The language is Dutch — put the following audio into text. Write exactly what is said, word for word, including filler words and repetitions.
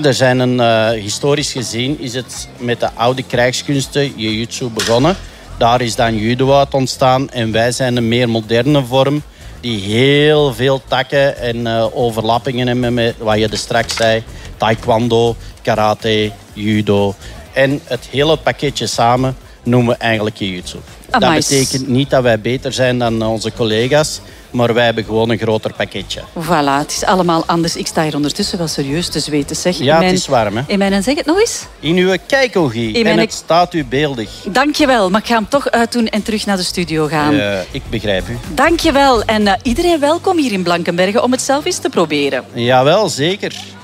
er zijn een, uh, historisch gezien is het met de oude krijgskunsten, jiu-jitsu, begonnen. Daar is dan judo uit ontstaan. En wij zijn een meer moderne vorm die heel veel takken en uh, overlappingen hebben met wat je er straks zei. Taekwondo, karate, judo. En het hele pakketje samen noemen we eigenlijk jiu-jitsu. Dat betekent niet dat wij beter zijn dan onze collega's, maar wij hebben gewoon een groter pakketje. Voilà, het is allemaal anders. Ik sta hier ondertussen wel serieus te zweten, zeg. Ja, mijn, het is warm, hè? In mijn, zeg het nog eens? In uw kijkogie. En mijn... het staat u beeldig. Dankjewel, maar ik ga hem toch uitdoen en terug naar de studio gaan. Uh, ik begrijp u. Dankjewel. En uh, iedereen welkom hier in Blankenberge om het zelf eens te proberen. Jawel, zeker.